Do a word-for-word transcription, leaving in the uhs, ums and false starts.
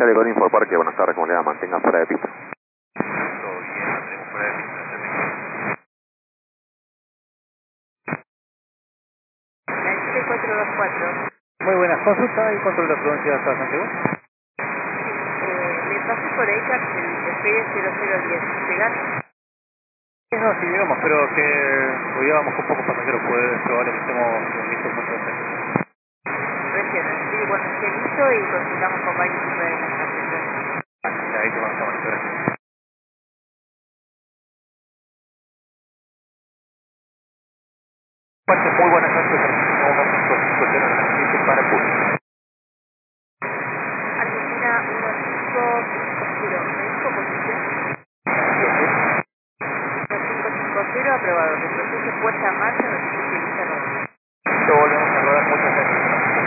Charlie con Infoparque, buenas tardes, ¿cómo le va? Mantenga fuera de pista. Todo bien, mantenemos fuera de pista, perfecto. siete cuatro dos cuatro. Muy buenas, consulta y control de prudencia hasta Santiago. Eh, le paso por ella el despegue cero cero diez. ¿Llegar? Sí, no, sí llegamos, pero que hoy llevamos con pocos pasajeros, pues es probable que estemos listos mucho antes. Recién, sí, bueno, esté listo y consultamos con varios de las tarjetas. Vale, ahí te vamos a tomar, gracias. Muy buenas noches, para